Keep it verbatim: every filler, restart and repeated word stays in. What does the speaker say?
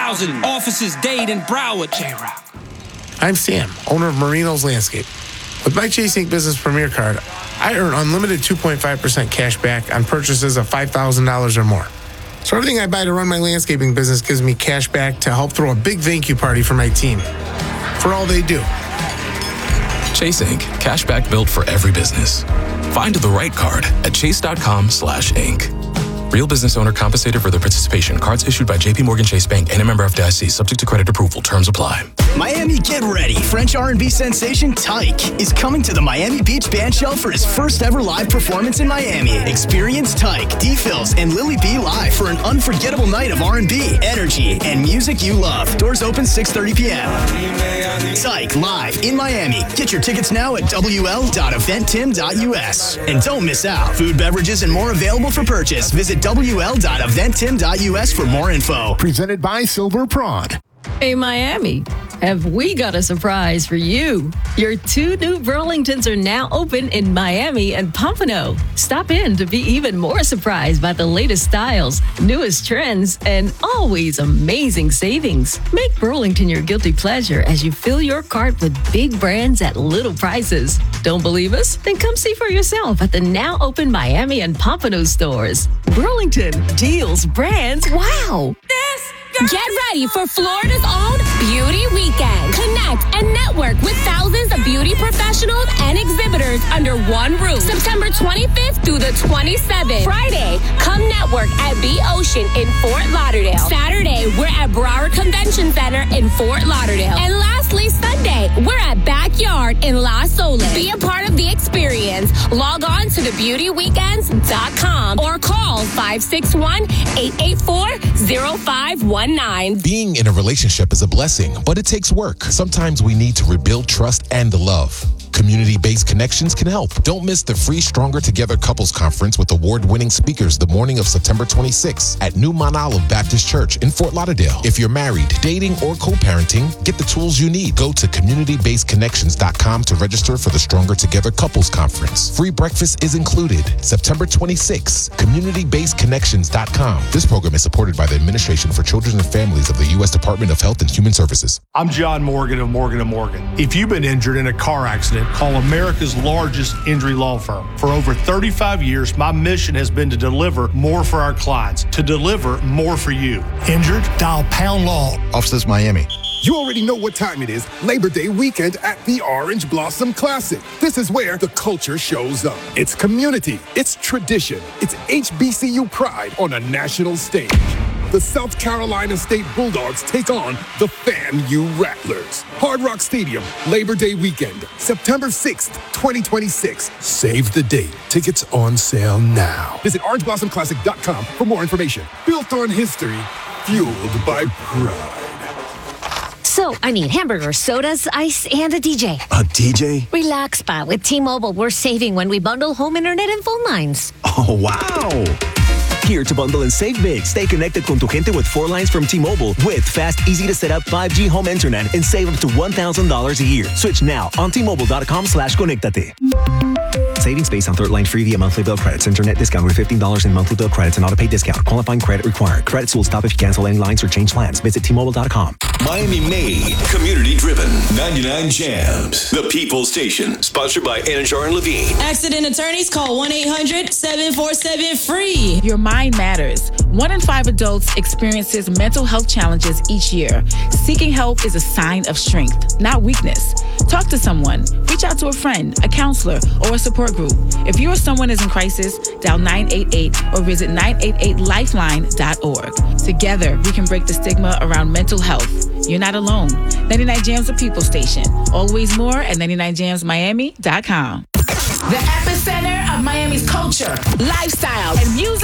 thousand. Offices, Dade and Broward. J-Rock. I'm Sam, owner of Marino's Landscape. With my Chase Ink Business Premier Card, I earn unlimited two point five percent cash back on purchases of five thousand dollars or more. So everything I buy to run my landscaping business gives me cash back to help throw a big thank you party for my team for all they do. Chase Ink. Cashback built for every business. Find the right card at chase.com slash ink. Real business owner compensated for their participation. Cards issued by J P Morgan Chase Bank and a member F D I C. Subject to credit approval. Terms apply. Miami, get ready. French R and B sensation Tyke is coming to the Miami Beach Bandshell for his first ever live performance in Miami. Experience Tyke, D-Fills, and Lily B live for an unforgettable night of R and B, energy, and music you love. Doors open six thirty p.m. Tyke live in Miami. Get your tickets now at w l dot event tim dot u s. And don't miss out. Food, beverages, and more available for purchase. Visit w l dot event tim dot u s for more info. Presented by Silver Prawn. Hey, Miami, have we got a surprise for you? Your two new Burlingtons are now open in Miami and Pompano. Stop in to be even more surprised by the latest styles, newest trends, and always amazing savings. Make Burlington your guilty pleasure as you fill your cart with big brands at little prices. Don't believe us? Then come see for yourself at the now open Miami and Pompano stores. Burlington, deals, brands, wow. This Get ready for Florida's own Beauty Weekend. Connect and network with thousands of beauty professionals and exhibitors under one roof. September twenty-fifth through the twenty-seventh. Friday, come network at B Ocean in Fort Lauderdale. Saturday, we're at Broward Convention Center in Fort Lauderdale. And lastly, Sunday, we're at Backyard in Las Olas. Be a part of the experience. Log on to the beauty weekends dot com or call five six one, eight eight four, zero five one nine. Being in a relationship is a blessing, but it takes work. Sometimes we need to rebuild trust and the love. Community-based connections can help. Don't miss the free Stronger Together Couples Conference with award-winning speakers the morning of September twenty-sixth at New Mount Olive Baptist Church in Fort Lauderdale. If you're married, dating, or co-parenting, get the tools you need. Go to community based connections dot com to register for the Stronger Together Couples Conference. Free breakfast is included. September twenty-sixth, community based connections dot com. This program is supported by the Administration for Children and Families of the U S Department of Health and Human Services. I'm John Morgan of Morgan and Morgan. If you've been injured in a car accident, call America's largest injury law firm. For over thirty-five years, my mission has been to deliver more for our clients, to deliver more for you. Injured? Dial Pound Law. Offices Miami. You already know what time it is. Labor Day weekend at the Orange Blossom Classic. This is where the culture shows up. It's community. It's tradition. It's H B C U pride on a national stage. The South Carolina State Bulldogs take on the FAMU Rattlers. Hard Rock Stadium, Labor Day weekend, September sixth, twenty twenty-six. Save the date. Tickets on sale now. Visit orange blossom classic dot com for more information. Built on history, fueled by pride. So, I need hamburgers, sodas, ice, and a D J. A D J? Relax, Pa. With T-Mobile, we're saving when we bundle home internet and phone lines. Oh, wow. Here to bundle and save big. Stay connected con tu gente with four lines from T-Mobile with fast, easy-to-set-up five G home internet and save up to one thousand dollars a year. Switch now on T-Mobile.com slash conectate. Savings based on third line free via monthly bill credits. Internet discount with fifteen dollars in monthly bill credits and auto-pay discount. Qualifying credit required. Credits will stop if you cancel any lines or change plans. Visit T Mobile dot com. Miami-made, community-driven, ninety-nine Jams. The People Station. Sponsored by Anajar and Levine. Accident attorneys, call one eight hundred, seven four seven, free. Your mind matters. One in five adults experiences mental health challenges each year. Seeking help is a sign of strength, not weakness. Talk to someone. Reach out to a friend, a counselor, or a support group. If you or someone is in crisis, dial nine eight eight or visit nine eight eight lifeline dot org. Together, we can break the stigma around mental health. You're not alone. ninety-nine Jams, the People Station. Always more at ninety-nine jams miami dot com. The epicenter of Miami's culture, lifestyle, and music.